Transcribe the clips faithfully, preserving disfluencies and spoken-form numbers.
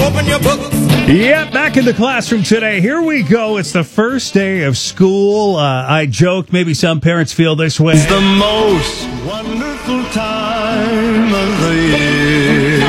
Open your book. Yeah, back in the classroom today. Here we go. It's the first day of school. Uh, I joked maybe some parents feel this way. It's the most wonderful time of the year.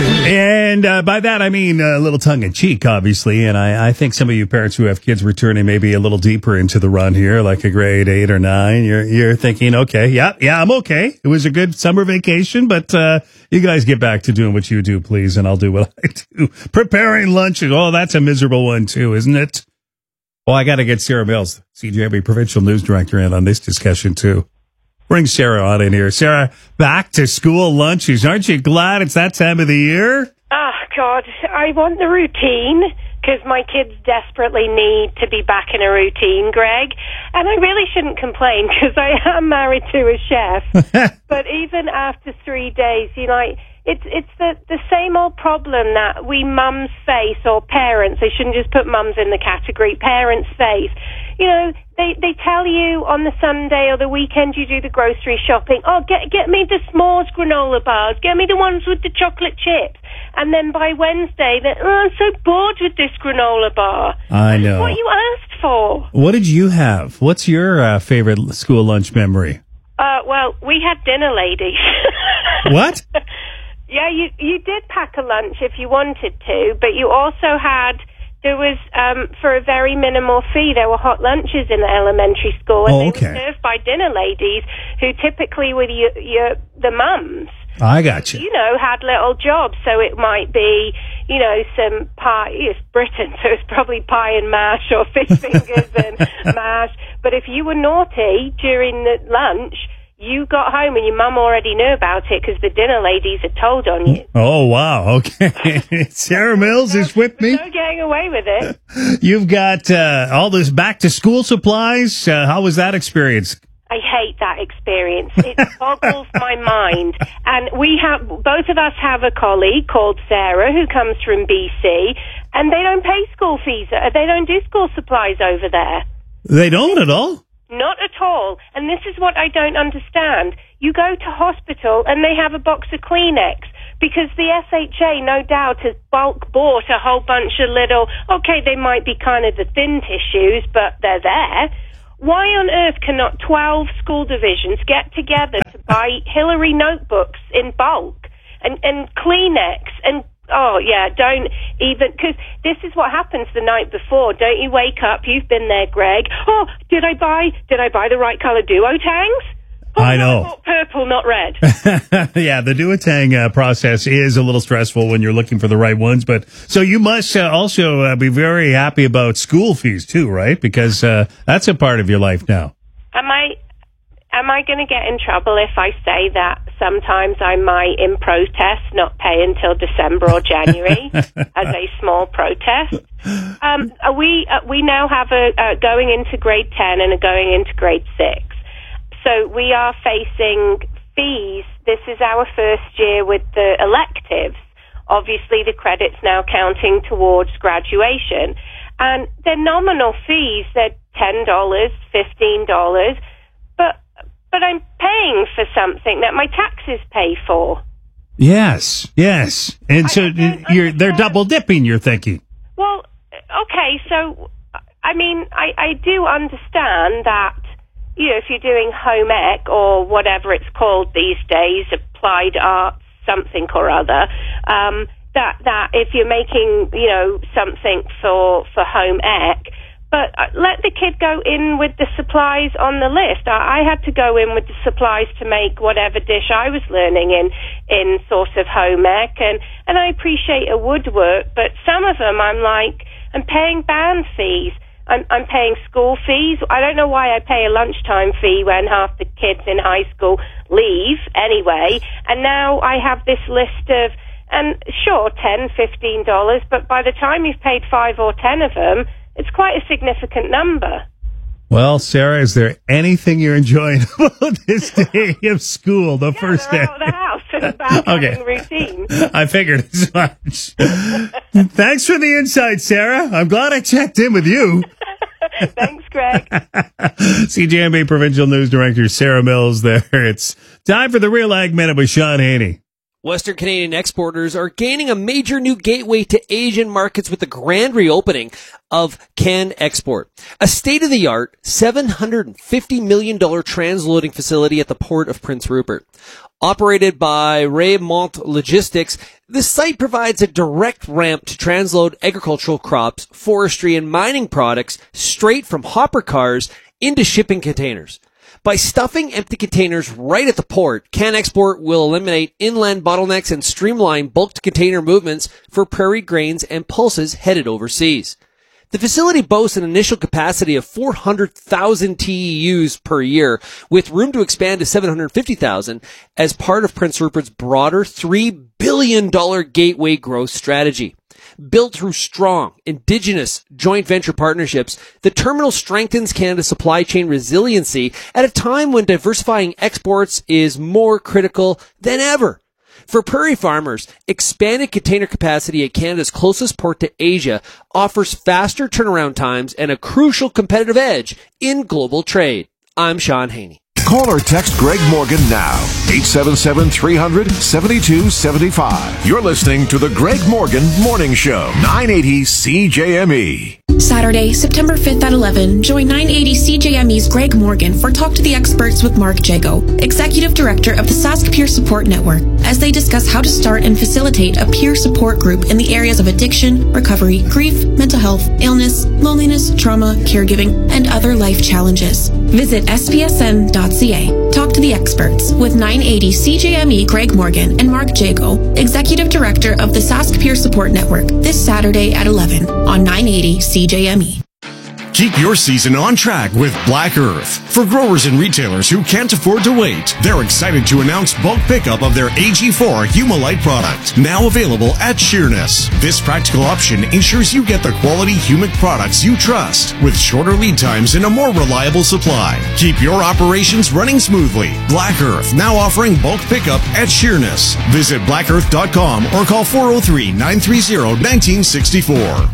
And uh, by that, I mean a little tongue-in-cheek, obviously. And I, I think some of you parents who have kids returning maybe a little deeper into the run here, like a grade eight or nine, you're you're thinking, okay, yeah, yeah, I'm okay. It was a good summer vacation, but uh, you guys get back to doing what you do, please, and I'll do what I do. Preparing lunch. Oh, that's a miserable one, too, isn't it? Well, I got to get Sarah Mills, C J M B Provincial News Director, in on this discussion, too. Bring Sarah on in here. Sarah, back to school lunches. Aren't you glad it's that time of the year? Oh, God, I want the routine because my kids desperately need to be back in a routine, Greg. And I really shouldn't complain because I am married to a chef. But even after three days, you know, it's it's the, the same old problem that we mums face, or parents. I shouldn't just put mums in the category. Parents face. You know, they, they tell you on the Sunday or the weekend you do the grocery shopping, oh, get get me the s'mores granola bars, get me the ones with the chocolate chips. And then by Wednesday, they're, oh, I'm so bored with this granola bar. I know. What you asked for. What did you have? What's your uh, favorite school lunch memory? Uh, well, we had dinner, ladies. What? Yeah, you you did pack a lunch if you wanted to, but you also had, there was, um, for a very minimal fee, there were hot lunches in the elementary school, and oh, they okay. were served by dinner ladies who typically were your, your, the mums. I got you. You know, had little jobs, so it might be, you know, some pie. It's Britain, so it's probably pie and mash or fish fingers and mash. But if you were naughty during the lunch, you got home and your mum already knew about it because the dinner ladies had told on you. Oh, wow. Okay. Sarah Mills is with me. No getting away with it. You've got uh, all this back-to-school supplies. Uh, how was that experience? I hate that experience. It boggles my mind. And we have, both of us have a colleague called Sarah who comes from B C, and they don't pay school fees. They don't do school supplies over there. They don't at all? Not at all. And this is what I don't understand. You go to hospital and they have a box of Kleenex because the S H A no doubt has bulk bought a whole bunch of little, okay, they might be kind of the thin tissues, but they're there. Why on earth cannot twelve school divisions get together to buy Hillary notebooks in bulk and, and Kleenex and, oh, yeah, don't even, because this is what happens the night before. Don't you wake up, you've been there, Greg. Oh, did I buy, did I buy the right color Duotangs? Oh, I know. I bought purple, not red. Yeah, the Duotang uh, process is a little stressful when you're looking for the right ones. But so you must uh, also uh, be very happy about school fees too, right? Because uh, that's a part of your life now. Am I? Am I going to get in trouble if I say that sometimes I might, in protest, not pay until December or January as a small protest? Um, we uh, we now have a uh, going into grade ten and a going into grade six. So we are facing fees. This is our first year with the electives. Obviously, the credit's now counting towards graduation. And they're nominal fees. They're ten dollars, fifteen dollars. But, but I'm paying for something that my taxes pay for. Yes, yes. And so you're they're double dipping, you're thinking. Well, okay, so, I mean, I, I do understand that, you know, if you're doing home ec or whatever it's called these days, applied arts, something or other, um, that that if you're making, you know, something for for home ec, but let the kid go in with the supplies on the list. I, I had to go in with the supplies to make whatever dish I was learning in in sort of home ec, and and I appreciate a woodwork, but some of them I'm like, I'm paying band fees. I'm, I'm paying school fees. I don't know why I pay a lunchtime fee when half the kids in high school leave anyway. And now I have this list of, and sure, ten, fifteen dollars, but by the time you've paid five or ten of them, it's quite a significant number. Well, Sarah, is there anything you're enjoying about this day of school, the yeah, first they're day? out of the house and back Okay. having routine. I figured as much. Thanks for the insight, Sarah. I'm glad I checked in with you. Thanks, Greg. C J M B Provincial News Director Sarah Mills there. It's time for the Real Ag Minute with Sean Haney. Western Canadian exporters are gaining a major new gateway to Asian markets with the grand reopening of Can Export, a state-of-the-art seven hundred fifty million dollars transloading facility at the port of Prince Rupert. Operated by Raymont Logistics, the site provides a direct ramp to transload agricultural crops, forestry, and mining products straight from hopper cars into shipping containers. By stuffing empty containers right at the port, Can Export will eliminate inland bottlenecks and streamline bulk container movements for prairie grains and pulses headed overseas. The facility boasts an initial capacity of four hundred thousand T E Us per year, with room to expand to seven hundred fifty thousand as part of Prince Rupert's broader three billion dollars gateway growth strategy. Built through strong, indigenous joint venture partnerships, the terminal strengthens Canada's supply chain resiliency at a time when diversifying exports is more critical than ever. For prairie farmers, expanded container capacity at Canada's closest port to Asia offers faster turnaround times and a crucial competitive edge in global trade. I'm Sean Haney. Call or text Greg Morgan now. eight seven seven, three hundred, seventy-two seventy-five. You're listening to the Greg Morgan Morning Show. nine eighty C J M E. Saturday, September fifth at eleven, join nine eighty C J M E's Greg Morgan for Talk to the Experts with Mark Jago, Executive Director of the Sask Peer Support Network, as they discuss how to start and facilitate a peer support group in the areas of addiction, recovery, grief, mental health, illness, loneliness, trauma, caregiving, and other life challenges. Visit S P S N dot C A. Talk to the Experts with nine eighty C J M E Greg Morgan and Mark Jago, Executive Director of the Sask Peer Support Network, this Saturday at eleven on nine eighty C J M E. Keep your season on track with Black Earth. For growers and retailers who can't afford to wait, they're excited to announce bulk pickup of their A G four Humalite product, now available at Sheerness. This practical option ensures you get the quality humic products you trust, with shorter lead times and a more reliable supply. Keep your operations running smoothly. Black Earth, now offering bulk pickup at Sheerness. Visit black earth dot com or call four oh three, nine three oh, one nine six four.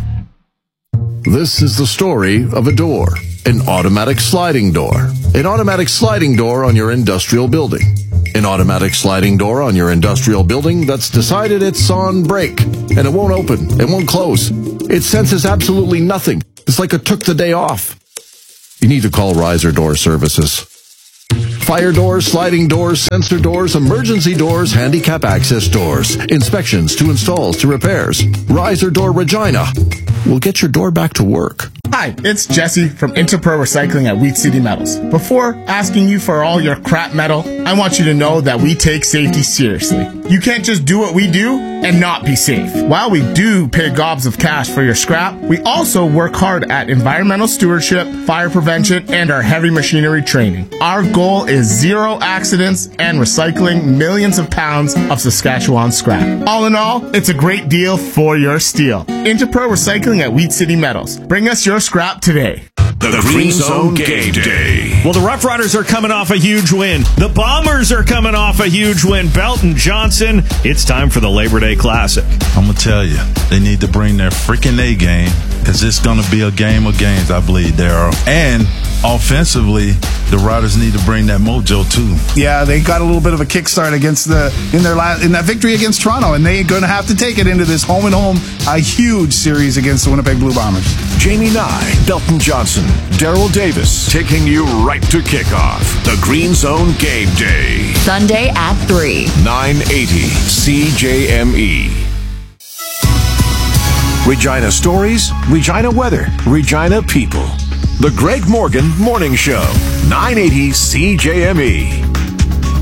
This is the story of a door, an automatic sliding door. An automatic sliding door on your industrial building. An automatic sliding door on your industrial building that's decided it's on break, and it won't open, it won't close. It senses absolutely nothing. It's like it took the day off. You need to call Riser Door Services. Fire doors, sliding doors, sensor doors, emergency doors, handicap access doors, inspections to installs to repairs. Riser Door Regina will get your door back to work. Hi, it's Jesse from Interpro Recycling at Wheat City Metals. Before asking you for all your crap metal, I want you to know that we take safety seriously. You can't just do what we do and not be safe. While we do pay gobs of cash for your scrap, we also work hard at environmental stewardship, fire prevention, and our heavy machinery training. Our goal is zero accidents and recycling millions of pounds of Saskatchewan scrap. All in all, it's a great deal for your steel. Interpro Recycling at Wheat City Metals. Bring us your scrap today. The, the Green Zone Game Day. Well, the Rough Riders are coming off a huge win. The Bombers are coming off a huge win. Belton Johnson, it's time for the Labor Day Classic. I'm going to tell you, they need to bring their freaking A game, because it's going to be a game of games, I believe, Daryl. And offensively, the Riders need to bring that mojo, too. Yeah, they got a little bit of a kickstart against the in their last, in that victory against Toronto, and they're going to have to take it into this home and home, a huge series against the Winnipeg Blue Bombers. Jamie Nye, Belton Johnson, Daryl Davis, taking you right to kickoff. The Green Zone Game Day. Sunday at three. nine eighty C J M E. Regina stories, Regina weather, Regina people. The Greg Morgan Morning Show. nine eighty C J M E.